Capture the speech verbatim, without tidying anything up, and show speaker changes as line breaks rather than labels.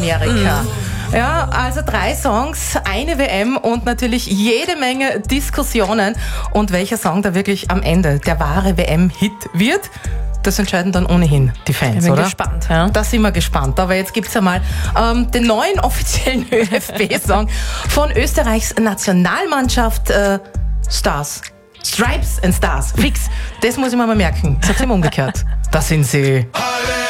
Südamerika. Mm. Ja, also drei Songs, eine W M und natürlich jede Menge Diskussionen. Und welcher Song da wirklich am Ende der wahre W M-Hit wird, das entscheiden dann ohnehin die Fans,
ich bin
oder?
gespannt, ja.
Da sind wir gespannt. Aber jetzt gibt's ja mal ähm, den neuen offiziellen Ö F B-Song von Österreichs Nationalmannschaft äh, Stars. Stripes and Stars. Fix. Das muss ich mir mal merken. Sag's ihm umgekehrt. Da sind sie.